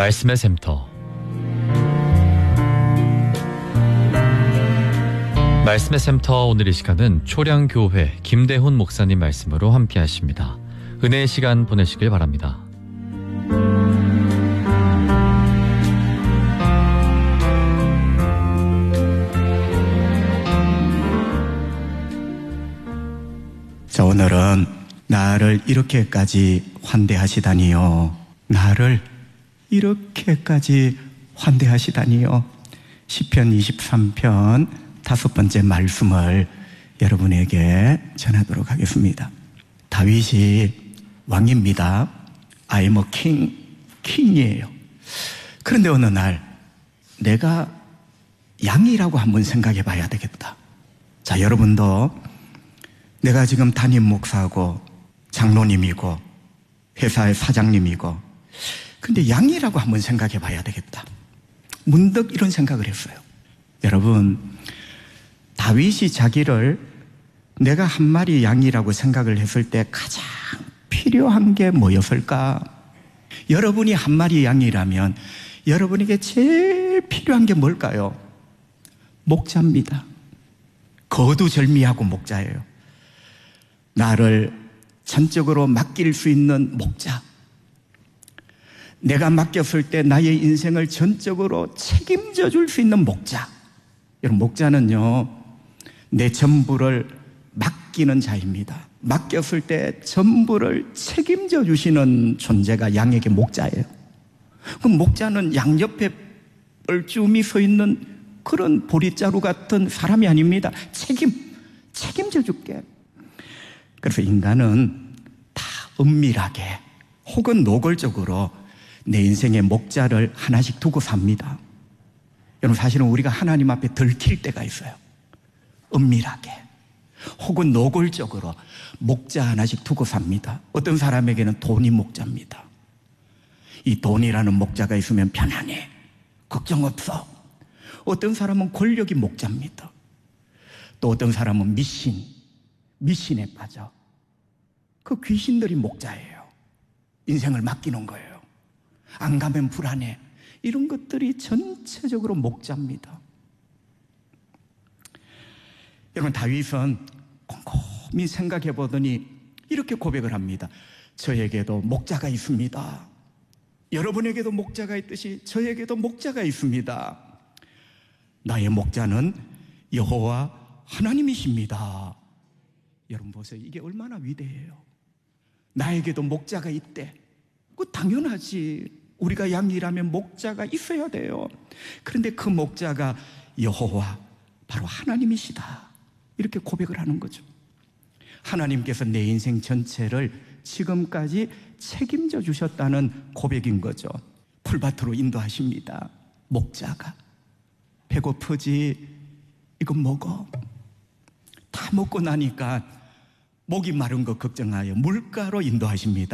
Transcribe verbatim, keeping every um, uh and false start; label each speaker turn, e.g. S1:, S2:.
S1: 말씀의 샘터. 말씀의 샘터 오늘 이 시간은 초량교회 김대훈 목사님 말씀으로 함께 하십니다. 은혜의 시간 보내시길 바랍니다.
S2: 자, 오늘은 나를 이렇게까지 환대하시다니요. 나를 이렇게까지 환대하시다니요. 시편 이십삼 편 다섯 번째 말씀을 여러분에게 전하도록 하겠습니다. 다윗이 왕입니다. I am a king, 킹이에요. 그런데 어느 날 내가 양이라고 한번 생각해 봐야 되겠다. 자, 여러분도 내가 지금 담임 목사고 장로님이고 회사의 사장님이고 근데 양이라고 한번 생각해 봐야 되겠다. 문득 이런 생각을 했어요. 여러분, 다윗이 자기를 내가 한 마리 양이라고 생각을 했을 때 가장 필요한 게 뭐였을까? 여러분이 한 마리 양이라면 여러분에게 제일 필요한 게 뭘까요? 목자입니다. 거두절미하고 목자예요. 나를 전적으로 맡길 수 있는 목자. 내가 맡겼을 때 나의 인생을 전적으로 책임져 줄 수 있는 목자. 여러분, 목자는요, 내 전부를 맡기는 자입니다. 맡겼을 때 전부를 책임져 주시는 존재가 양에게 목자예요. 그럼 목자는 양 옆에 뻘쭘히 서 있는 그런 보리자루 같은 사람이 아닙니다. 책임, 책임져 줄게. 그래서 인간은 다 은밀하게 혹은 노골적으로 내 인생의 목자를 하나씩 두고 삽니다. 여러분, 사실은 우리가 하나님 앞에 들킬 때가 있어요. 은밀하게 혹은 노골적으로 목자 하나씩 두고 삽니다. 어떤 사람에게는 돈이 목자입니다. 이 돈이라는 목자가 있으면 편안해, 걱정 없어. 어떤 사람은 권력이 목자입니다. 또 어떤 사람은 미신, 미신에 빠져. 그 귀신들이 목자예요. 인생을 맡기는 거예요. 안 가면 불안해. 이런 것들이 전체적으로 목자입니다. 여러분, 다윗은 곰곰이 생각해 보더니 이렇게 고백을 합니다. 저에게도 목자가 있습니다. 여러분에게도 목자가 있듯이 저에게도 목자가 있습니다. 나의 목자는 여호와 하나님이십니다. 여러분 보세요. 이게 얼마나 위대해요. 나에게도 목자가 있대. 그 당연하지. 우리가 양이라면 목자가 있어야 돼요. 그런데 그 목자가 여호와, 바로 하나님이시다. 이렇게 고백을 하는 거죠. 하나님께서 내 인생 전체를 지금까지 책임져 주셨다는 고백인 거죠. 풀밭으로 인도하십니다. 목자가. 배고프지? 이거 먹어. 다 먹고 나니까 목이 마른 거 걱정하여 물가로 인도하십니다.